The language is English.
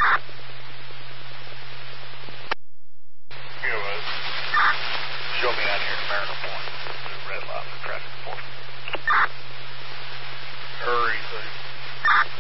Show me out here in Mariner Point. Red Lobster traffic.